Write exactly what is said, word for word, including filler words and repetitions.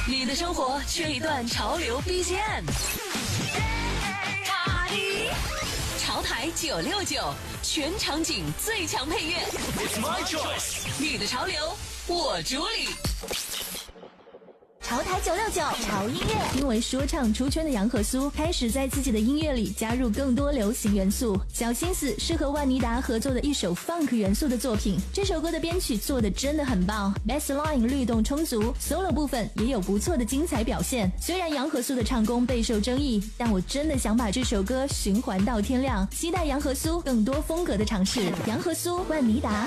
你的生活缺一段潮流 B G M。潮台九六九，全场景最强配乐。It's my choice， 你的潮流我主理。 潮台九六九潮音乐，因为说唱出圈的杨和苏开始在自己的音乐里加入更多流行元素，小心思是和万妮达合作的一首 funk 元素的作品。这首歌的编曲做得真的很棒 ，bass line 律动充足 ，solo 部分也有不错的精彩表现。虽然杨和苏的唱功备受争议，但我真的想把这首歌循环到天亮，期待杨和苏更多风格的尝试。杨和苏、万妮达。